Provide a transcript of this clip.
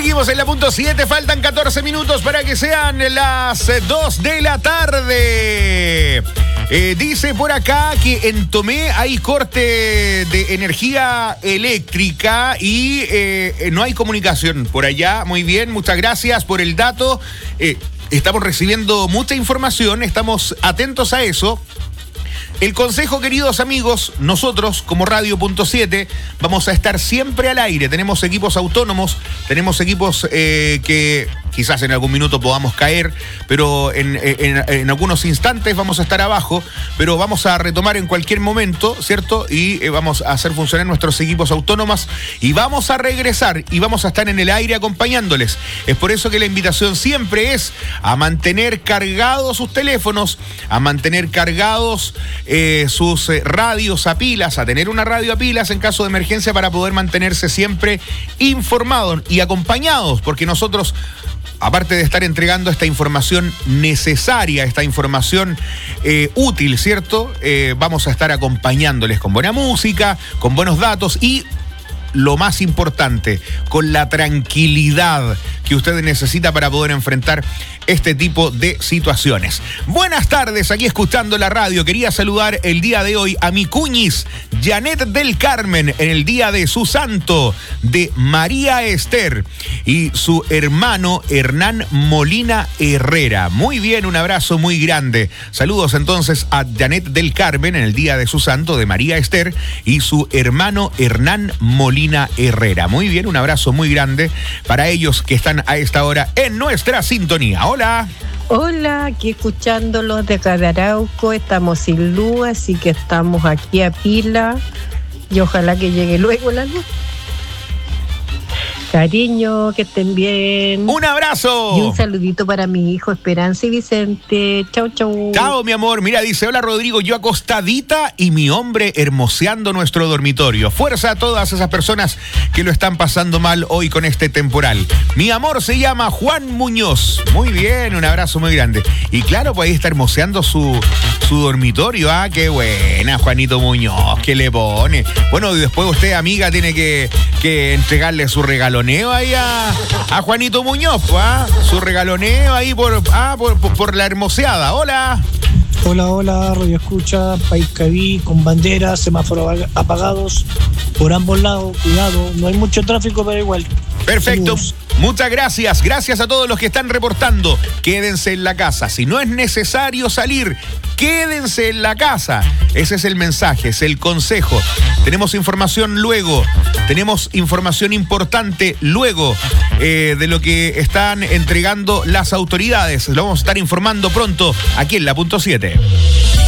Seguimos en la punto 7, faltan 14 minutos para que sean las 2 de la tarde. Dice por acá que en Tomé hay corte de energía eléctrica y no hay comunicación por allá. Muy bien, muchas gracias por el dato. Estamos recibiendo mucha información, estamos atentos a eso. El consejo, queridos amigos, nosotros como Radio.7 vamos a estar siempre al aire. Tenemos equipos autónomos, tenemos equipos que quizás en algún minuto podamos caer, pero en algunos instantes vamos a estar abajo, pero vamos a retomar en cualquier momento, ¿cierto? Y vamos a hacer funcionar nuestros equipos autónomos y vamos a regresar y vamos a estar en el aire acompañándoles. Es por eso que la invitación siempre es a mantener cargados sus teléfonos, a mantener cargados sus radios a pilas, a tener una radio a pilas en caso de emergencia para poder mantenerse siempre informados y acompañados, porque nosotros, aparte de estar entregando esta información necesaria, esta información útil, ¿cierto? Vamos a estar acompañándoles con buena música, con buenos datos y, lo más importante, con la tranquilidad que usted necesita para poder enfrentar este tipo de situaciones. Buenas tardes, aquí escuchando la radio. Quería saludar el día de hoy a mi cuñis, Janet del Carmen, en el día de su santo, de María Esther, y su hermano Hernán Molina Herrera. Muy bien, un abrazo muy grande. Saludos entonces a Janet del Carmen en el día de su santo, de María Esther, y su hermano Hernán Molina Herrera. Muy bien, un abrazo muy grande para ellos que están a esta hora en nuestra sintonía. Hola. Hola, aquí escuchándolos de Cadarauco. Estamos sin luz, así que estamos aquí a pila y ojalá que llegue luego la luz. Cariño, que estén bien. ¡Un abrazo! Y un saludito para mi hijo Esperanza y Vicente. Chau, chau. Chao, mi amor. Mira, dice, hola Rodrigo, yo acostadita y mi hombre hermoseando nuestro dormitorio. Fuerza a todas esas personas que lo están pasando mal hoy con este temporal. Mi amor se llama Juan Muñoz. Muy bien, un abrazo muy grande. Y claro, pues ahí está hermoseando su dormitorio. Ah, qué buena, Juanito Muñoz, que le pone. Bueno, y después usted, amiga, tiene que entregarle su regaloneo ahí a Juanito Muñoz, ¿ah? Su regaloneo ahí por la hermoseada. Hola. Hola, Radio Escucha, País Caví, con banderas, semáforos apagados por ambos lados, cuidado, no hay mucho tráfico, pero igual. Perfecto. Muchas gracias. Gracias a todos los que están reportando. Quédense en la casa. Si no es necesario salir, quédense en la casa. Ese es el mensaje, es el consejo. Tenemos información luego. Tenemos información importante luego de lo que están entregando las autoridades. Lo vamos a estar informando pronto aquí en la punto 7.